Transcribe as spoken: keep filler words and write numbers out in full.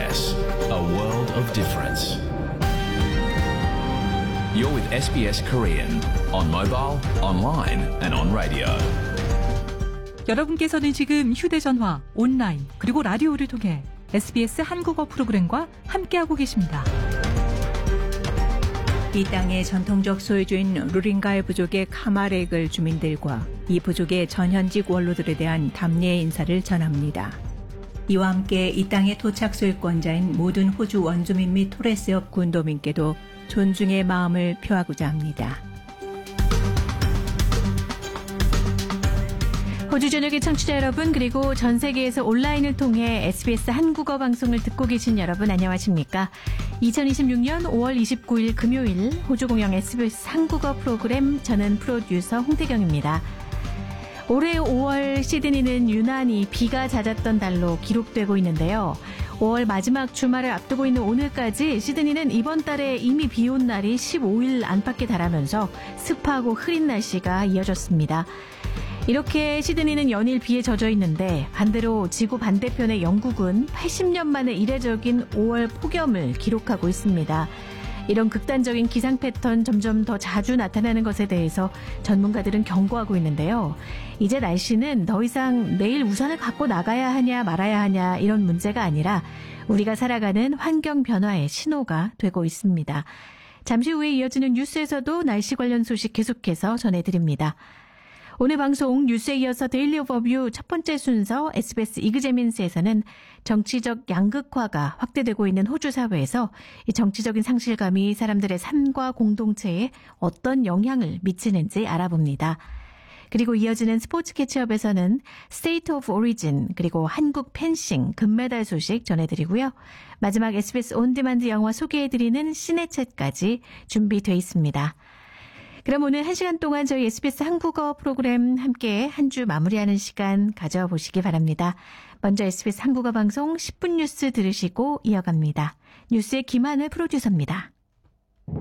에스비에스, a world of difference. You're with 에스비에스 Korean on mobile, online and on radio. 여러분께서는 지금 휴대전화, 온라인, 그리고 라디오를 통해 에스비에스 한국어 프로그램과 함께하고 계십니다. 이 땅의 전통적 소유주인 루링가이 부족의 카마렉을 주민들과 이 부족의 전현직 원로들에 대한 답례의 인사를 전합니다. 이와 함께 이 땅의 토착 소유권자인 모든 호주 원주민 및 토레스협 군도민께도 존중의 마음을 표하고자 합니다. 호주 전역의 청취자 여러분, 그리고 전 세계에서 온라인을 통해 에스비에스 한국어 방송을 듣고 계신 여러분 안녕하십니까? 이천이십육 년 오월 이십구일 금요일 호주 공영 에스비에스 한국어 프로그램, 저는 프로듀서 홍태경입니다. 올해 오월 시드니는 유난히 비가 잦았던 달로 기록되고 있는데요. 오월 마지막 주말을 앞두고 있는 오늘까지 시드니는 이번 달에 이미 비 온 날이 십오일 안팎에 달하면서 습하고 흐린 날씨가 이어졌습니다. 이렇게 시드니는 연일 비에 젖어 있는데, 반대로 지구 반대편의 영국은 팔십 년 만에 이례적인 오월 폭염을 기록하고 있습니다. 이런 극단적인 기상 패턴 점점 더 자주 나타나는 것에 대해서 전문가들은 경고하고 있는데요. 이제 날씨는 더 이상 내일 우산을 갖고 나가야 하냐 말아야 하냐 이런 문제가 아니라 우리가 살아가는 환경 변화의 신호가 되고 있습니다. 잠시 후에 이어지는 뉴스에서도 날씨 관련 소식 계속해서 전해드립니다. 오늘 방송 뉴스에 이어서 데일리 오버뷰 첫 번째 순서 에스비에스 이그제민스에서는 정치적 양극화가 확대되고 있는 호주 사회에서 이 정치적인 상실감이 사람들의 삶과 공동체에 어떤 영향을 미치는지 알아봅니다. 그리고 이어지는 스포츠 캐치업에서는 스테이트 오브 오리진, 그리고 한국 펜싱 금메달 소식 전해드리고요. 마지막 에스비에스 온디만드 영화 소개해드리는 시네챗까지 준비되어 있습니다. 그럼 오늘 한 시간 동안 저희 에스비에스 한국어 프로그램 함께 한 주 마무리하는 시간 가져보시기 바랍니다. 먼저 에스비에스 한국어 방송 십 분 뉴스 들으시고 이어갑니다. 뉴스의 김하늘 프로듀서입니다.